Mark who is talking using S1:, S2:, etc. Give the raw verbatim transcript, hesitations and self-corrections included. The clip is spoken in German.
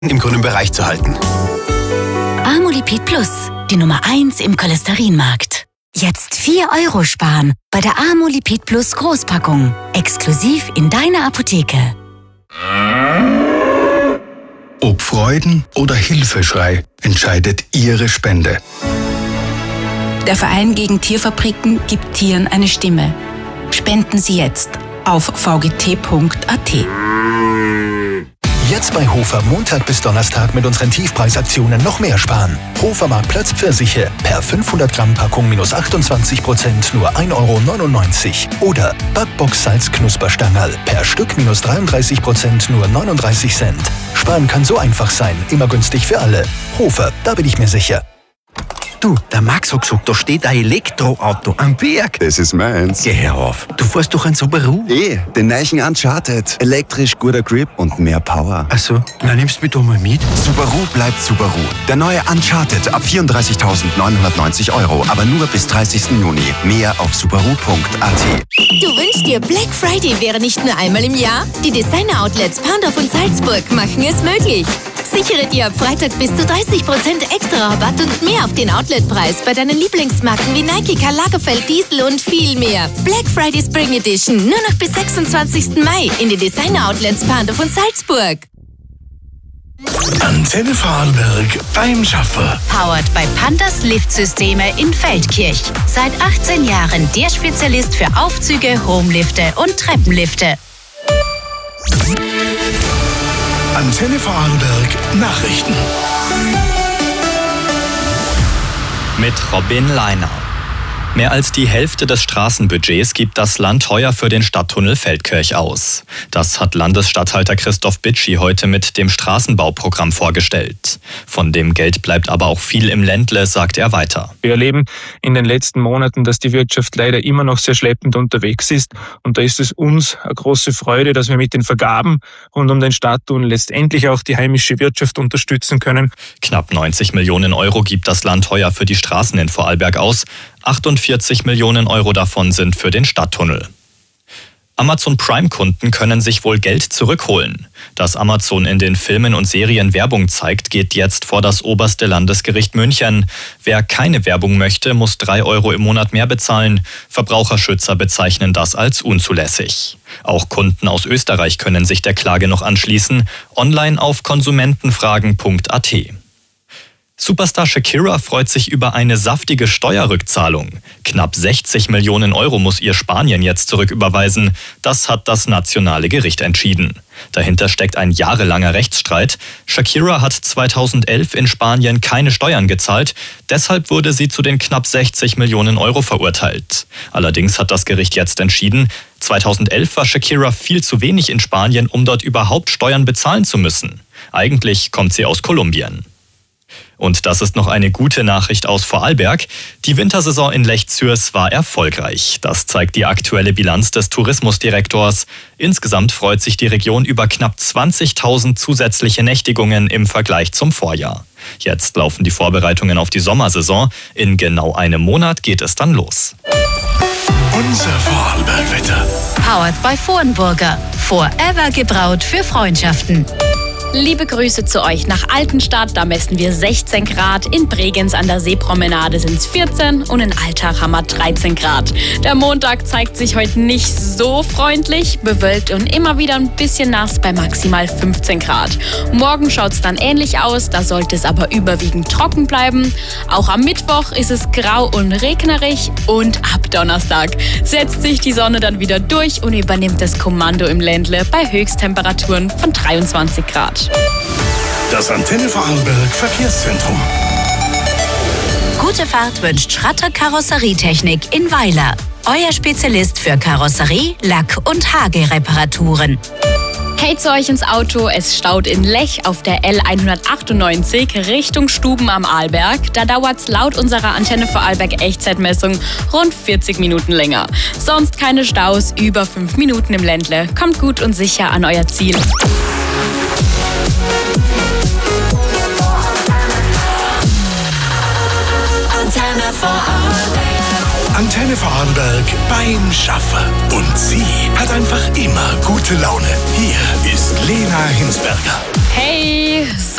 S1: im grünen Bereich zu halten.
S2: Amolipid Plus, die Nummer eins im Cholesterinmarkt. Jetzt vier Euro sparen bei der Amolipid Plus Großpackung. Exklusiv in deiner Apotheke.
S3: Ob Freuden oder Hilfeschrei entscheidet Ihre Spende.
S4: Der Verein gegen Tierfabriken gibt Tieren eine Stimme. Spenden Sie jetzt auf v g t punkt a t.
S5: Jetzt bei Hofer Montag bis Donnerstag mit unseren Tiefpreisaktionen noch mehr sparen. Hofer Marktplatz Pfirsiche per fünfhundert Gramm Packung minus achtundzwanzig Prozent nur ein Euro neunundneunzig. Oder Backbox Salz Knusperstangerl per Stück minus dreiunddreißig Prozent nur neununddreißig Cent. Sparen kann so einfach sein, immer günstig für alle. Hofer, da bin ich mir sicher.
S6: Du, der Max hat gesagt, da steht ein Elektroauto am Berg.
S7: Das ist meins.
S6: Geh herauf. Du fährst doch ein Subaru.
S7: Eh, den neuen Uncharted. Elektrisch, guter Grip und mehr Power.
S6: Ach so, na nimmst du mich doch mal mit.
S7: Subaru bleibt Subaru. Der neue Uncharted ab vierunddreißigtausendneunhundertneunzig Euro, aber nur bis dreißigsten Juni. Mehr auf subaru punkt a t.
S8: Du wünschst dir, Black Friday wäre nicht nur einmal im Jahr? Die Designer-Outlets Pandorf und Salzburg machen es möglich. Sichere dir ab Freitag bis zu dreißig Prozent extra Rabatt und mehr auf den Outletpreis bei deinen Lieblingsmarken wie Nike, Karl Lagerfeld, Diesel und viel mehr. Black Friday Spring Edition nur noch bis sechsundzwanzigsten Mai in den Designer-Outlets Pandorf und Salzburg.
S9: Antenne Vorarlberg beim Schaffer.
S2: Powered by Pandas Liftsysteme in Feldkirch. Seit achtzehn Jahren der Spezialist für Aufzüge, Homelifte und Treppenlifte.
S9: Antenne Vorarlberg Nachrichten.
S10: Mit Robin Leiner. Mehr als die Hälfte des Straßenbudgets gibt das Land heuer für den Stadttunnel Feldkirch aus. Das hat Landesstatthalter Christoph Bitschi heute mit dem Straßenbauprogramm vorgestellt. Von dem Geld bleibt aber auch viel im Ländle, sagt er weiter.
S11: Wir erleben in den letzten Monaten, dass die Wirtschaft leider immer noch sehr schleppend unterwegs ist. Und da ist es uns eine große Freude, dass wir mit den Vergaben rund um den Stadttunnel letztendlich auch die heimische Wirtschaft unterstützen können.
S10: Knapp neunzig Millionen Euro gibt das Land heuer für die Straßen in Vorarlberg aus. achtundvierzig Millionen Euro davon sind für den Stadttunnel. Amazon Prime-Kunden können sich wohl Geld zurückholen. Dass Amazon in den Filmen und Serien Werbung zeigt, geht jetzt vor das oberste Landesgericht München. Wer keine Werbung möchte, muss drei Euro im Monat mehr bezahlen. Verbraucherschützer bezeichnen das als unzulässig. Auch Kunden aus Österreich können sich der Klage noch anschließen. Online auf konsumentenfragen punkt a t. Superstar Shakira freut sich über eine saftige Steuerrückzahlung. Knapp sechzig Millionen Euro muss ihr Spanien jetzt zurücküberweisen. Das hat das nationale Gericht entschieden. Dahinter steckt ein jahrelanger Rechtsstreit. Shakira hat zweitausendelf in Spanien keine Steuern gezahlt. Deshalb wurde sie zu den knapp sechzig Millionen Euro verurteilt. Allerdings hat das Gericht jetzt entschieden, zweitausendelf war Shakira viel zu wenig in Spanien, um dort überhaupt Steuern bezahlen zu müssen. Eigentlich kommt sie aus Kolumbien. Und das ist noch eine gute Nachricht aus Vorarlberg. Die Wintersaison in Lech-Zürs war erfolgreich. Das zeigt die aktuelle Bilanz des Tourismusdirektors. Insgesamt freut sich die Region über knapp zwanzigtausend zusätzliche Nächtigungen im Vergleich zum Vorjahr. Jetzt laufen die Vorbereitungen auf die Sommersaison. In genau einem Monat geht es dann los.
S9: Unser Vorarlberg-Wetter.
S2: Powered by Vornburger. Forever gebraut für Freundschaften.
S12: Liebe Grüße zu euch nach Altenstadt, da messen wir sechzehn Grad, in Bregenz an der Seepromenade sind es vierzehn und in Altach haben wir dreizehn Grad. Der Montag zeigt sich heute nicht so freundlich, bewölkt und immer wieder ein bisschen nass bei maximal fünfzehn Grad. Morgen schaut es dann ähnlich aus, da sollte es aber überwiegend trocken bleiben. Auch am Mittwoch ist es grau und regnerig und ab Donnerstag setzt sich die Sonne dann wieder durch und übernimmt das Kommando im Ländle bei Höchsttemperaturen von dreiundzwanzig Grad.
S9: Das Antenne Vorarlberg Verkehrszentrum.
S2: Gute Fahrt wünscht Schratter Karosserietechnik in Weiler. Euer Spezialist für Karosserie, Lack- und Hagereparaturen.
S12: Hey zu euch ins Auto, es staut in Lech auf der L hundertachtundneunzig Richtung Stuben am Arlberg. Da dauert's laut unserer Antenne Vorarlberg Echtzeitmessung rund vierzig Minuten länger. Sonst keine Staus, über fünf Minuten im Ländle. Kommt gut und sicher an euer Ziel.
S9: Antenne Vorarlberg. Antenne Vorarlberg beim Schaffer. Und sie hat einfach immer gute Laune. Hier ist Lena Hinsberger.
S12: Hey,